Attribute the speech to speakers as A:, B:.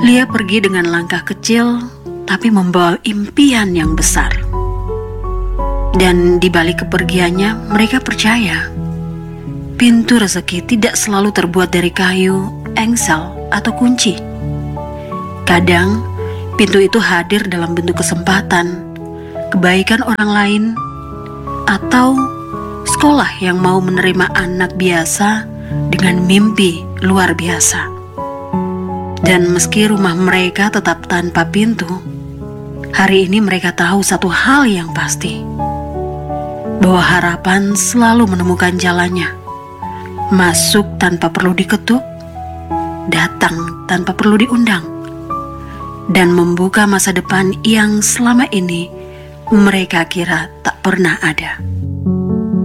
A: Lia pergi dengan langkah kecil, tapi membawa impian yang besar. Dan di balik kepergiannya, mereka percaya pintu rezeki tidak selalu terbuat dari kayu, engsel, atau kunci. Kadang, pintu itu hadir dalam bentuk kesempatan, kebaikan orang lain, atau sekolah yang mau menerima anak biasa dengan mimpi luar biasa. Dan meski rumah mereka tetap tanpa pintu, hari ini mereka tahu satu hal yang pasti, bahwa harapan selalu menemukan jalannya. Masuk tanpa perlu diketuk, datang tanpa perlu diundang, dan membuka masa depan yang selama ini mereka kira tak pernah ada.